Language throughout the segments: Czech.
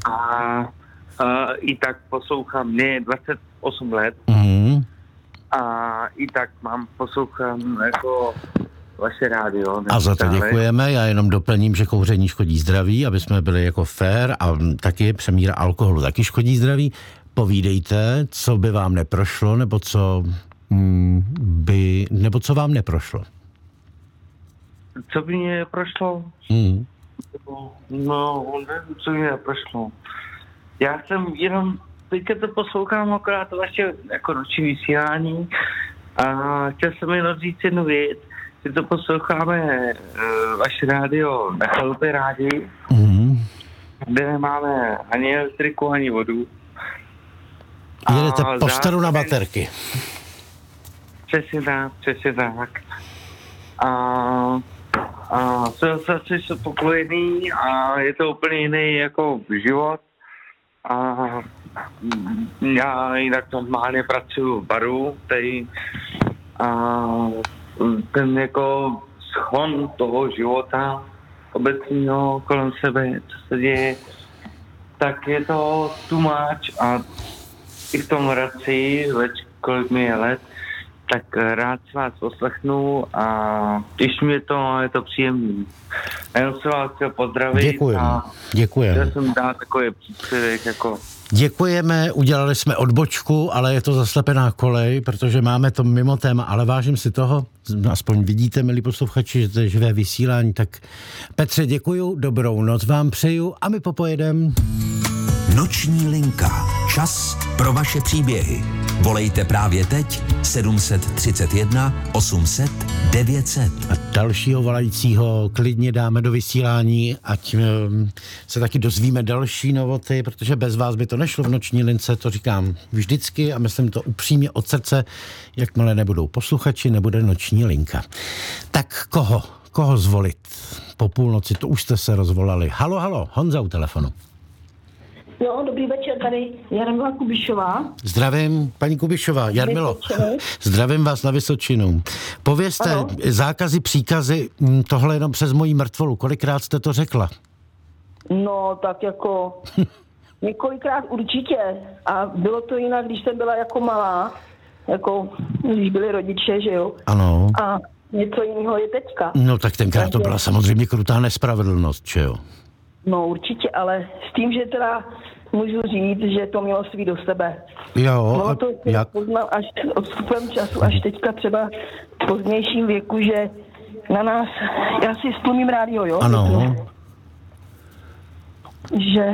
A i tak poslouchám, mě je 28 let a i tak poslouchám jako vaše rádio. A za to děkujeme, já jenom doplním, že kouření škodí zdraví, aby jsme byli jako fair, a taky přemíra alkoholu taky škodí zdraví. Povídejte, co by vám neprošlo, nebo co vám neprošlo. Co by mě neprošlo? No, nevím, co by mě neprošlo. Já jsem jenom, teďka to poslouchám akorát vaše jako noční vysílání a chtěl jsem jenom říct jednu věc, že to posloucháme vaše rádio na chalupě rádi, kde nemáme ani elektriku, ani vodu. Jedete po staru na baterky. Přesně tak. A jsem zase spokojený a je to úplně jiný jako život. A já jinak normálně pracuji v baru, tady a ten jako schon toho života obecního kolem sebe, co se děje, tak je to too much a i v tom Hradci, kolik mi je let, tak rád se vás poslechnu a těší mě to a je to příjemný. A jenom se vás chtěl pozdravit. Děkujeme. Chtěl jsem dát takový příspěvek jako... Děkujeme, udělali jsme odbočku, ale je to zaslepená kolej, protože máme to mimo téma, ale vážím si toho, aspoň vidíte, milí posluchači, že to je živé vysílání, tak Petře, děkuju, dobrou noc vám přeju a my popojedem. Noční linka. Čas pro vaše příběhy. Volejte právě teď 731 800 900. A dalšího volajícího klidně dáme do vysílání, ať se taky dozvíme další novoty, protože bez vás by to nešlo v noční lince, to říkám vždycky a myslím to upřímně od srdce, jakmile nebudou posluchači, nebude noční linka. Tak koho zvolit? Po půlnoci, to už jste se rozvolali. Halo, Honza u telefonu. Jo, dobrý večer, tady Jarmila Kubišová. Zdravím, paní Kubišová, Jarmilo. Zdravím vás na Vysočinu. Povězte, zákazy, příkazy, tohle jenom přes moji mrtvolu. Kolikrát jste to řekla? No, tak jako několikrát určitě. A bylo to jinak, když jsem byla jako malá, jako když byli rodiče, že jo? Ano. A něco jiného je teďka. No tak tenkrát to byla samozřejmě krutá nespravedlnost, že jo? No určitě, ale s tím, že teda můžu říct, že to mělo svý do sebe. Jo, no to jak? Poznal až odstupem času, až teďka třeba v pozdějším věku, že na nás, já si stlumím rádio, jo? Ano. Že...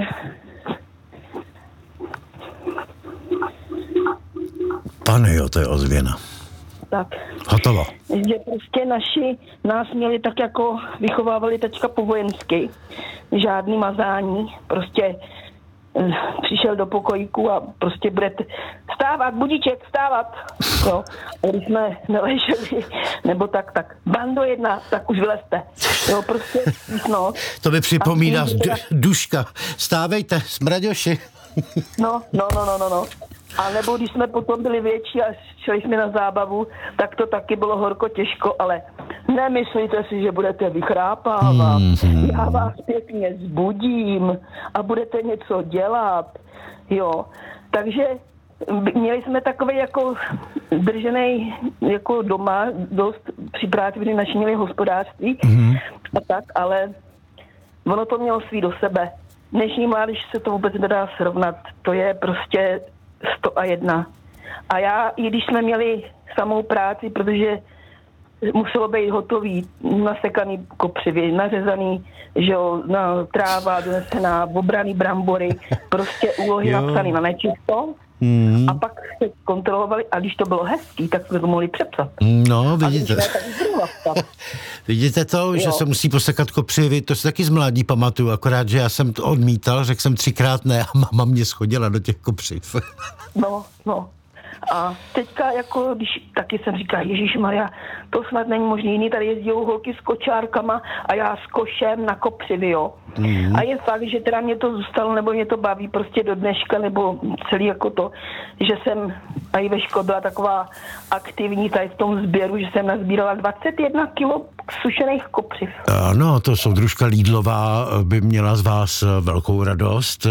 Pane jo, to je ozvěna. Tak. Hotovo. Že prostě nás měli tak jako vychovávali teďka po vojensky. Žádný mazání. Prostě přišel do pokojíku a prostě budete vstávat, budíček, vstávat. Jo. A když jsme neleželi, nebo tak, bando jedna, tak už vylezte. Jo, prostě, no. To mi připomíná Duška. Stávejte, smraďoši. No. A nebo když jsme potom byli větší a šli jsme na zábavu, tak to taky bylo horko těžko, ale nemyslíte si, že budete vychrápávat. Já vás pěkně zbudím a budete něco dělat. Jo. Takže měli jsme takový jako držený jako doma, dost při práci, kdy naši měli hospodářství a tak, ale ono to mělo svý do sebe. Dnešní mládež se to vůbec nedá srovnat. To je prostě 101. A já, i když jsme měli samou práci, protože muselo být hotový, nasekaný kopřivy, nařezaný, že jo, na tráva donesená, obraný brambory, prostě úlohy napsané na nečisto. A pak se kontrolovali a když to bylo hezký, tak jsme to mohli přepsat. No, vidíte. Vidíte to, že se musí posekat kopřivy, to si taky z mládí pamatuju, akorát, že já jsem to odmítal, řekl jsem 3krát ne a máma mě schodila do těch kopřiv. No. A teďka jako, když taky jsem říkala, Ježišmarja, to snad není možný, jiný tady jezdí holky s kočárkama a já s košem na kopřivy, jo. A je fakt, že teda mě to zůstalo, nebo mě to baví prostě do dneška, nebo celý jako to, že jsem i ve škole byla taková aktivní tady v tom sběru, že jsem nazbírala 21 kilo sušených kopřiv. Ano, to soudružka Lídlová by měla z vás velkou radost.